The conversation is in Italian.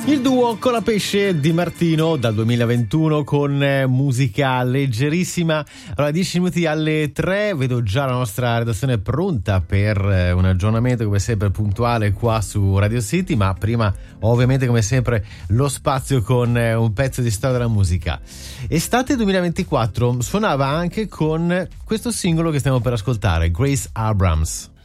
Il duo Colapesce Di Martino dal 2021 con musica leggerissima. Allora, 10 minuti alle 3, vedo già la nostra redazione pronta per un aggiornamento come sempre puntuale qua su Radio City, ma prima ovviamente come sempre lo spazio con un pezzo di storia della musica. Estate 2024 suonava anche con questo singolo che stiamo per ascoltare, Grace Abrams.